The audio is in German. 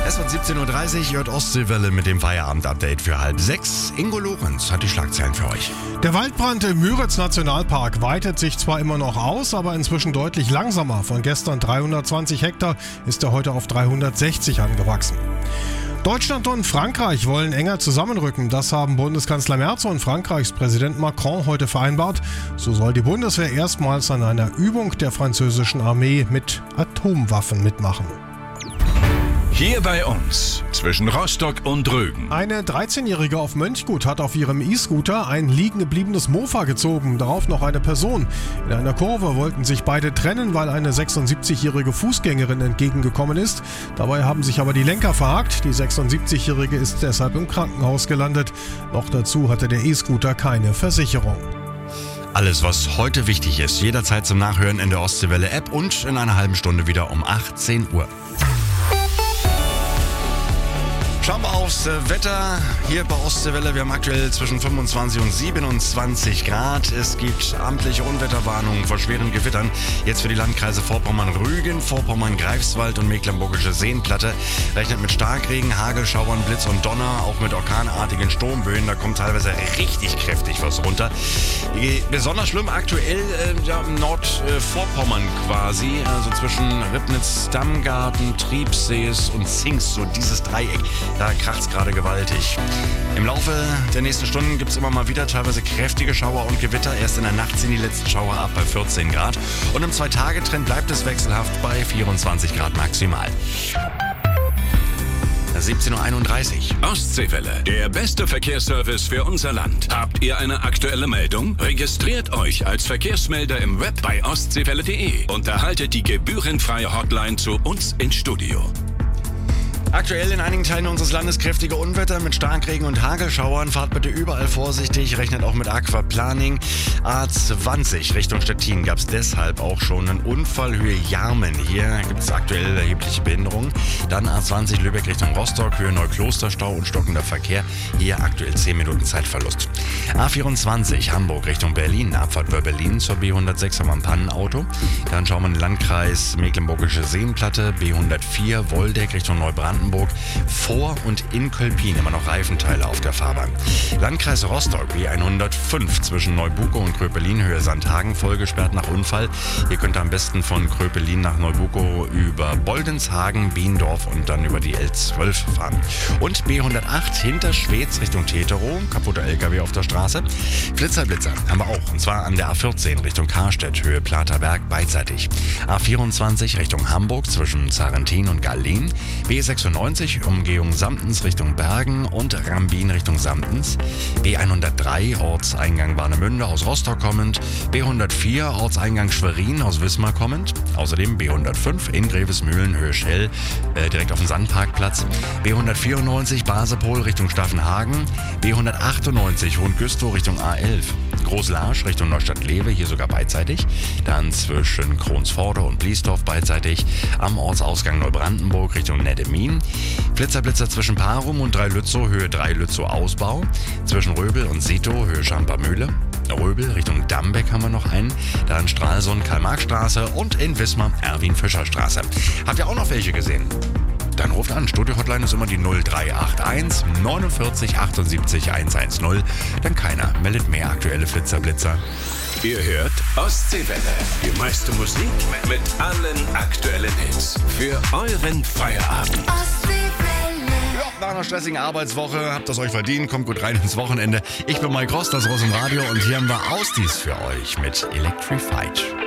Es wird 17.30 Uhr, hört Ostseewelle mit dem Feierabend-Update für 5:30. Ingo Lorenz hat die Schlagzeilen für euch. Der Waldbrand im Müritz-Nationalpark weitet sich zwar immer noch aus, aber inzwischen deutlich langsamer. Von gestern 320 Hektar ist er heute auf 360 angewachsen. Deutschland und Frankreich wollen enger zusammenrücken. Das haben Bundeskanzler Merz und Frankreichs Präsident Macron heute vereinbart. So soll die Bundeswehr erstmals an einer Übung der französischen Armee mit Atomwaffen mitmachen. Hier bei uns, zwischen Rostock und Rügen. Eine 13-Jährige auf Mönchgut hat auf ihrem E-Scooter ein liegen gebliebenes Mofa gezogen, darauf noch eine Person. In einer Kurve wollten sich beide trennen, weil eine 76-jährige Fußgängerin entgegengekommen ist. Dabei haben sich aber die Lenker verhakt. Die 76-jährige ist deshalb im Krankenhaus gelandet. Noch dazu hatte der E-Scooter keine Versicherung. Alles, was heute wichtig ist, jederzeit zum Nachhören in der Ostseewelle-App und in einer halben Stunde wieder um 18 Uhr. Schauen wir aufs Wetter hier bei Ostseewelle. Wir haben aktuell zwischen 25 und 27 Grad. Es gibt amtliche Unwetterwarnungen vor schweren Gewittern. Jetzt für die Landkreise Vorpommern-Rügen, Vorpommern-Greifswald und Mecklenburgische Seenplatte. Rechnet mit Starkregen, Hagelschauern, Blitz und Donner, auch mit orkanartigen Sturmböen. Da kommt teilweise richtig kräftig was runter. Besonders schlimm aktuell im Nordvorpommern quasi. Also zwischen Ribnitz, Dammgarten, Triebsees und Zingst. So dieses Dreieck. Da kracht es gerade gewaltig. Im Laufe der nächsten Stunden gibt es immer mal wieder teilweise kräftige Schauer und Gewitter. Erst in der Nacht sind die letzten Schauer ab bei 14 Grad. Und im 2-Tage-Trend bleibt es wechselhaft bei 24 Grad maximal. 17.31 Uhr. Ostseewelle, der beste Verkehrsservice für unser Land. Habt ihr eine aktuelle Meldung? Registriert euch als Verkehrsmelder im Web bei ostseewelle.de und erhaltet die gebührenfreie Hotline zu uns ins Studio. Aktuell in einigen Teilen unseres Landes kräftige Unwetter mit Starkregen und Hagelschauern. Fahrt bitte überall vorsichtig, rechnet auch mit Aquaplaning. A20 Richtung Stettin gab es deshalb auch schon einen Unfall, Höhe Jarmen. Hier gibt es aktuell erhebliche Behinderungen. Dann A20 Lübeck Richtung Rostock, Höhe Neuklosterstau und stockender Verkehr. Hier aktuell 10 Minuten Zeitverlust. A24 Hamburg Richtung Berlin, Abfahrt bei Berlin zur B106 haben wir ein Pannenauto. Dann schauen wir in den Landkreis Mecklenburgische Seenplatte, B104 Woldeck Richtung Neubrandenburg. Vor und in Kölpin immer noch Reifenteile auf der Fahrbahn. Landkreis Rostock B105 zwischen Neubukow und Kröpelin, Höhe Sandhagen, voll gesperrt nach Unfall. Ihr könnt am besten von Kröpelin nach Neubukow über Boldenshagen, Biendorf und dann über die L12 fahren. Und B108 hinter Schwez Richtung Teterow, kaputter LKW auf der Straße. Blitzer haben wir auch, und zwar an der A14 Richtung Karstedt, Höhe Platerberg, beidseitig. A24 Richtung Hamburg zwischen Zarentin und Gallien. B96 Umgehung Samtens Richtung Bergen und Rambin Richtung Samtens. B103 Ortseingang Warnemünde aus Rostock kommend. B104 Ortseingang Schwerin aus Wismar kommend. Außerdem B105 in Grevesmühlen, Höhe Schell, direkt auf dem Sandparkplatz. B194 Basepol Richtung Staffenhagen. B198 Hohengüstrow Richtung A11. Großlarsch Richtung Neustadt-Lewe, hier sogar beidseitig. Dann zwischen Kronsforde und Bliesdorf beidseitig. Am Ortsausgang Neubrandenburg Richtung Neddemin. Blitzer zwischen Parum und Dreilützow, Höhe Dreilützow Ausbau. Zwischen Röbel und Sito, Höhe Schampermühle. Röbel Richtung Dambeck haben wir noch einen. Dann Stralsund, Karl-Marx-Straße und in Wismar Erwin-Fischer-Straße. Habt ihr auch noch welche gesehen? Dann ruft an. Studio-Hotline ist immer die 0381 49 78 110. Dann keiner meldet mehr aktuelle Flitzer. Ihr hört Ostseewelle, die meiste Musik mit allen aktuellen Hits für euren Feierabend. Nach einer stressigen Arbeitswoche habt ihr es euch verdient, kommt gut rein ins Wochenende. Ich bin Mike Rost, das Ross im Radio und hier haben wir Ausdies für euch mit Electrified.